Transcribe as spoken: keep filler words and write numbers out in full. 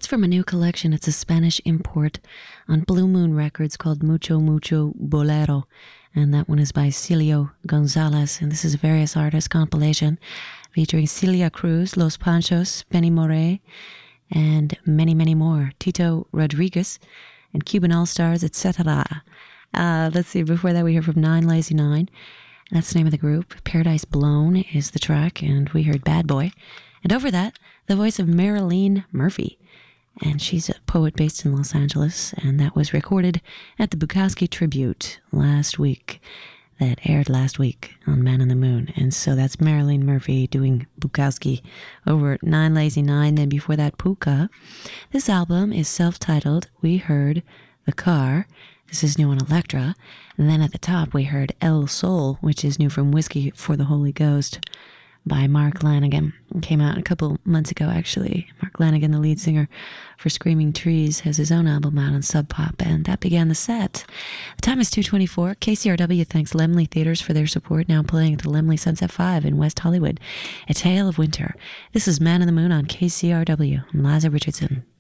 That's from a new collection. It's a Spanish import on Blue Moon Records called Mucho Mucho Bolero. And that one is by Celio Gonzalez. And this is a various artists compilation featuring Celia Cruz, Los Panchos, Benny Moré, and many, many more. Tito Rodriguez and Cuban All-Stars, et cetera. Uh, let's see, before that we hear from Nine Lazy Nine. That's the name of the group. Paradise Blown is the track, and we heard Bad Boy. And over that, the voice of Marilyn Murphy. And she's a poet based in Los Angeles, and that was recorded at the Bukowski Tribute last week. That aired last week on Man on the Moon. And so that's Marilyn Murphy doing Bukowski over at Nine Lazy Nine. Then before that, Puka. This album is self-titled. We heard The Car. This is new on Elektra. And then at the top, we heard El Sol, which is new from Whiskey for the Holy Ghost by Mark Lanegan. It came out a couple months ago, actually. Mark Lanegan, the lead singer for Screaming Trees, has his own album out on Sub Pop, and that began the set. The time is two twenty-four. K C R W thanks Lemley Theaters for their support, now playing at the Lemley Sunset five in West Hollywood. A Tale of Winter. This is Man on the Moon on K C R W. I'm Liza Richardson.